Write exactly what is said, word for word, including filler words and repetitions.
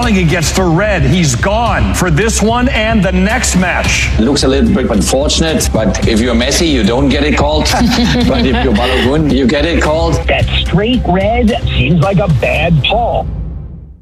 calling against the red. He's gone for this one and the next match. It looks a little bit unfortunate, but if you're Messi, you don't get it called. But if you're Balogun, you get it called. That straight red seems like a bad call.